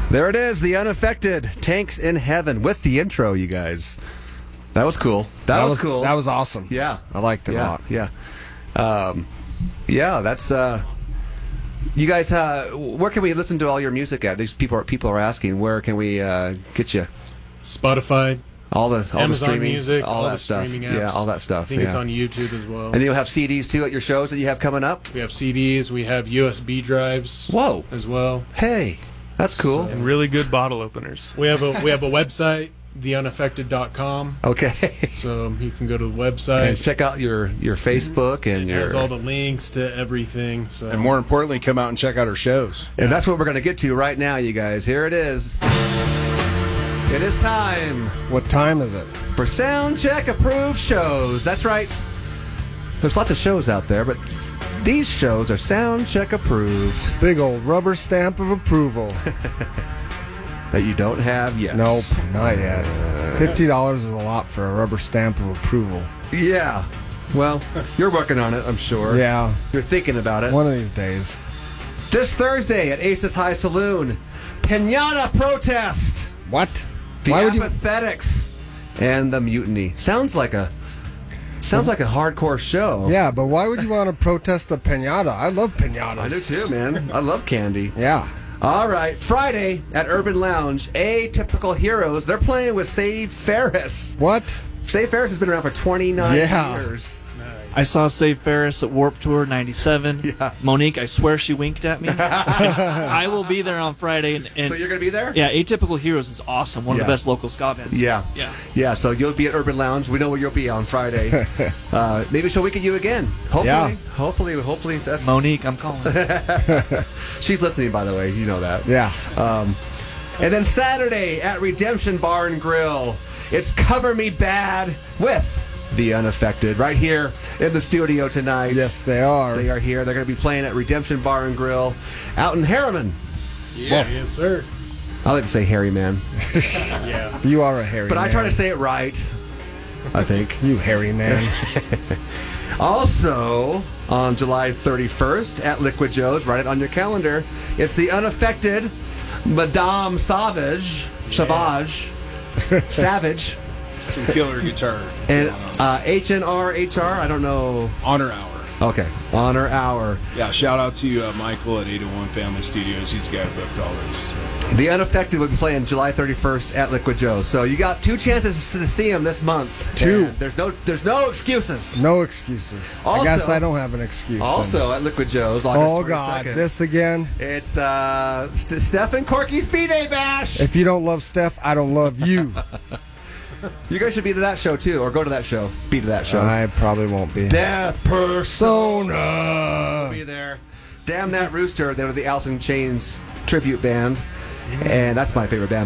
There it is, The Unaffected, Tanks in Heaven, with the intro, you guys. That was cool. That was cool. That was awesome. Yeah. I liked it a lot. Yeah. That's... you guys, where can we listen to all your music at? These people are asking, where can we get you? Spotify. All the Amazon streaming, Music, all the that stuff. streaming apps. Yeah, all that stuff. I think it's on YouTube as well. And then you'll have CDs too at your shows that you have coming up. We have CDs. We have USB drives. Whoa! As well. Hey, that's cool. And really good bottle openers. We have a website, theunaffected.com. Okay. So you can go to the website and check out your Facebook and it has all the links to everything. So. And more importantly, come out and check out our shows. And that's what we're going to get to right now, you guys. Here it is. It is time. What time is it? For Soundcheck approved shows. That's right. There's lots of shows out there, but these shows are Soundcheck approved. Big old rubber stamp of approval. That you don't have yet. Nope, not yet. $50 is a lot for a rubber stamp of approval. Yeah. Well, you're working on it, I'm sure. Yeah. You're thinking about it. One of these days. This Thursday at Aces High Saloon, Pinata Protest. What? The Why would you... Apathetics and the Mutiny. Sounds like a hardcore show. Yeah, but why would you want to protest the pinata? I love pinatas. I do too, man. I love candy. Yeah. All right, Friday at Urban Lounge, Atypical Heroes. They're playing with Save Ferris. What? Save Ferris has been around for 29 years. I saw Save Ferris at Warped Tour '97. Yeah. Monique, I swear she winked at me. I will be there on Friday. And so you're going to be there? Yeah, Atypical Heroes is awesome. One of the best local ska bands. Yeah. So you'll be at Urban Lounge. We know where you'll be on Friday. Maybe she'll wink at you again. Hopefully. Yeah. Hopefully that's... Monique, I'm calling. She's listening, by the way. You know that. Yeah. And then Saturday at Redemption Bar and Grill, it's Cover Me Bad with The Unaffected, right here in the studio tonight. Yes, they are. They are here. They're going to be playing at Redemption Bar and Grill out in Harriman. Yeah, yes, sir. I like to say Harry, man. Yeah. You are a hairy But man. I try to say it right, I think. You hairy man. Also, on July 31st at Liquid Joe's, write it on your calendar, it's The Unaffected, Madame Savage, Savage, Some killer guitar. and HNR, I don't know. Honor Hour. Okay, Honor Hour. Yeah, shout out to Michael at 801 Family Studios. He's the guy who booked all those. So. The Unaffected will be playing July 31st at Liquid Joe's. So you got 2 chances to see him this month. 2. And there's no excuses. No excuses. Also- I guess I don't have an excuse. Also at Liquid Joe's, August Oh, 22nd. God. This again? It's Steph and Corky Speed Day Bash. If you don't love Steph, I don't love you. You guys should be to that show, too, or go to that show. Be to that show. I probably won't be. Death Persona. Persona. Be there. Damn That Rooster. They were the Alice in Chains tribute band. And that's my favorite band.